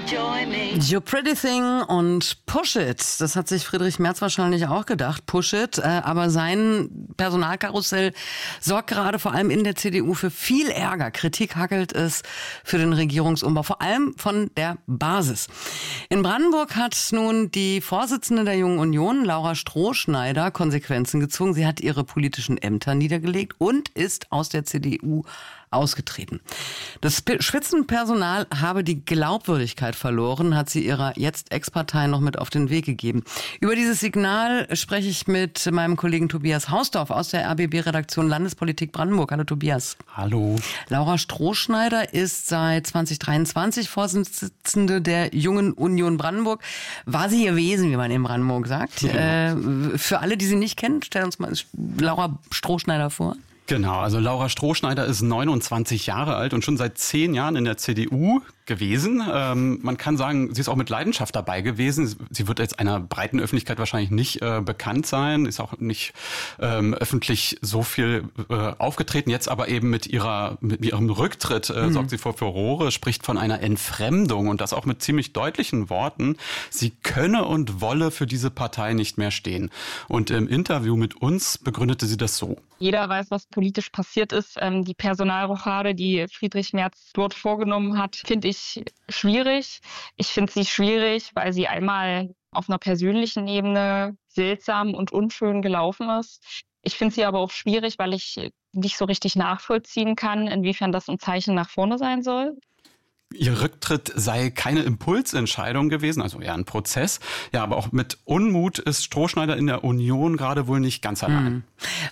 You Pretty Thing und Push It. Das hat sich Friedrich Merz wahrscheinlich auch gedacht. Push It. Aber sein Personalkarussell sorgt gerade vor allem in der CDU für viel Ärger. Kritik hackelt es für den Regierungsumbau, vor allem von der Basis. In Brandenburg hat nun die Vorsitzende der Jungen Union, Laura Strohschneider, Konsequenzen gezogen. Sie hat ihre politischen Ämter niedergelegt und ist aus der CDU ausgetreten. Das Spitzenpersonal habe die Glaubwürdigkeit verloren, hat sie ihrer jetzt Ex-Partei noch mit auf den Weg gegeben. Über dieses Signal spreche ich mit meinem Kollegen Tobias Hausdorf aus der RBB-Redaktion Landespolitik Brandenburg. Hallo Tobias. Hallo. Laura Strohschneider ist seit 2023 Vorsitzende der Jungen Union Brandenburg. War sie gewesen, wie man in Brandenburg sagt. Ja. Für alle, die sie nicht kennen, stellen uns mal Laura Strohschneider vor. Genau, also Laura Strohschneider ist 29 Jahre alt und schon seit 10 Jahren in der CDU gewesen. Man kann sagen, sie ist auch mit Leidenschaft dabei gewesen. Sie wird jetzt einer breiten Öffentlichkeit wahrscheinlich nicht bekannt sein, ist auch nicht öffentlich so viel aufgetreten. Jetzt aber eben mit ihrem Rücktritt sorgt sie für Furore, spricht von einer Entfremdung und das auch mit ziemlich deutlichen Worten. Sie könne und wolle für diese Partei nicht mehr stehen. Und im Interview mit uns begründete sie das so. Jeder weiß, was politisch passiert ist. Die Personalrochade, die Friedrich Merz dort vorgenommen hat, finde ich schwierig. Ich finde sie schwierig, weil sie einmal auf einer persönlichen Ebene seltsam und unschön gelaufen ist. Ich finde sie aber auch schwierig, weil ich nicht so richtig nachvollziehen kann, inwiefern das ein Zeichen nach vorne sein soll. Ihr Rücktritt sei keine Impulsentscheidung gewesen, also eher ein Prozess. Ja, aber auch mit Unmut ist Strohschneider in der Union gerade wohl nicht ganz allein.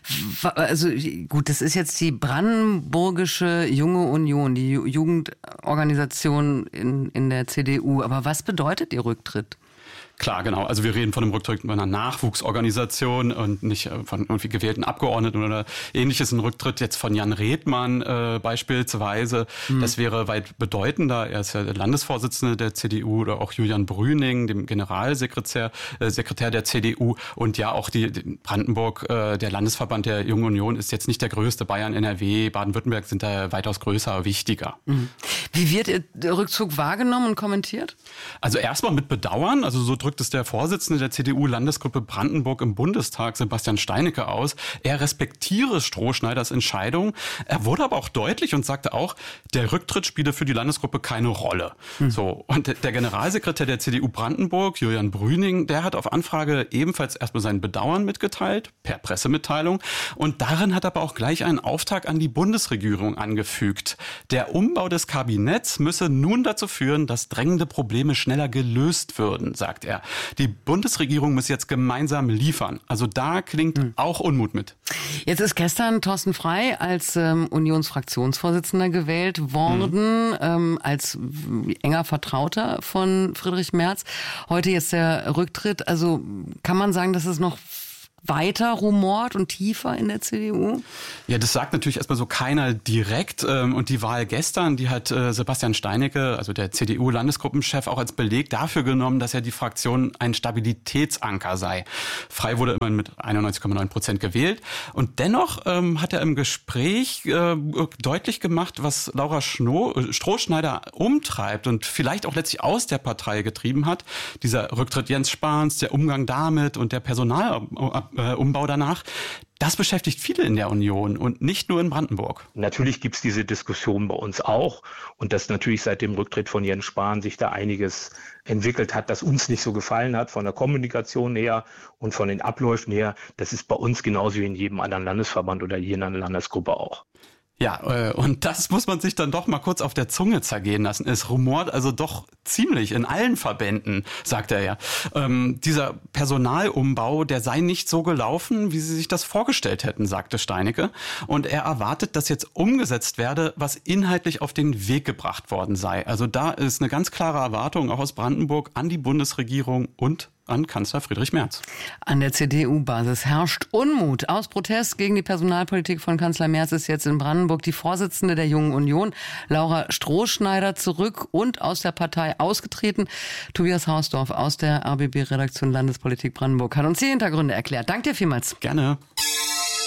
Also gut, das ist jetzt die Brandenburgische Junge Union, die Jugendorganisation in der CDU. Aber was bedeutet Ihr Rücktritt? Klar, genau. Also wir reden von einem Rücktritt einer Nachwuchsorganisation und nicht von irgendwie gewählten Abgeordneten oder ähnliches. Ein Rücktritt jetzt von Jan Redmann beispielsweise. Das wäre weit bedeutender. Er ist ja der Landesvorsitzende der CDU oder auch Julian Brüning, dem Generalsekretär der CDU. Und ja, auch die Brandenburg, der Landesverband der Jungen Union ist jetzt nicht der größte. Bayern, NRW, Baden-Württemberg sind da weitaus größer, wichtiger. Wie wird Ihr Rückzug wahrgenommen und kommentiert? Also erstmal mit Bedauern. Also so drückt es der Vorsitzende der CDU-Landesgruppe Brandenburg im Bundestag, Sebastian Steinecke, aus. Er respektiere Strohschneiders Entscheidung. Er wurde aber auch deutlich und sagte auch, der Rücktritt spiele für die Landesgruppe keine Rolle. So. Und der Generalsekretär der CDU Brandenburg, Julian Brüning, der hat auf Anfrage ebenfalls erstmal sein Bedauern mitgeteilt, per Pressemitteilung. Und darin hat er aber auch gleich einen Auftrag an die Bundesregierung angefügt. Der Umbau des Kabinetts müsse nun dazu führen, dass drängende Probleme schneller gelöst würden, sagt er. Die Bundesregierung muss jetzt gemeinsam liefern. Also da klingt auch Unmut mit. Jetzt ist gestern Thorsten Frey als Unionsfraktionsvorsitzender gewählt worden, als enger Vertrauter von Friedrich Merz. Heute jetzt der Rücktritt. Also kann man sagen, dass es noch weiter rumort und tiefer in der CDU? Ja, das sagt natürlich erstmal so keiner direkt. Und die Wahl gestern, die hat Sebastian Steinecke, also der CDU-Landesgruppenchef, auch als Beleg dafür genommen, dass ja die Fraktion ein Stabilitätsanker sei. Frey wurde immerhin mit 91,9% gewählt. Und dennoch hat er im Gespräch deutlich gemacht, was Laura Strohschneider umtreibt und vielleicht auch letztlich aus der Partei getrieben hat. Dieser Rücktritt Jens Spahns, der Umgang damit und der Personalumbau danach, das beschäftigt viele in der Union und nicht nur in Brandenburg. Natürlich gibt's diese Diskussion bei uns auch und dass natürlich seit dem Rücktritt von Jens Spahn sich da einiges entwickelt hat, das uns nicht so gefallen hat, von der Kommunikation her und von den Abläufen her. Das ist bei uns genauso wie in jedem anderen Landesverband oder jeder Landesgruppe auch. Ja, und das muss man sich dann doch mal kurz auf der Zunge zergehen lassen. Es rumort also doch ziemlich in allen Verbänden, sagt er ja. Dieser Personalumbau, der sei nicht so gelaufen, wie sie sich das vorgestellt hätten, sagte Steinecke. Und er erwartet, dass jetzt umgesetzt werde, was inhaltlich auf den Weg gebracht worden sei. Also da ist eine ganz klare Erwartung auch aus Brandenburg an die Bundesregierung und an Kanzler Friedrich Merz. An der CDU-Basis herrscht Unmut. Aus Protest gegen die Personalpolitik von Kanzler Merz ist jetzt in Brandenburg die Vorsitzende der Jungen Union, Laura Strohschneider, zurück und aus der Partei ausgetreten. Tobias Hausdorf aus der RBB-Redaktion Landespolitik Brandenburg hat uns die Hintergründe erklärt. Danke dir vielmals. Gerne.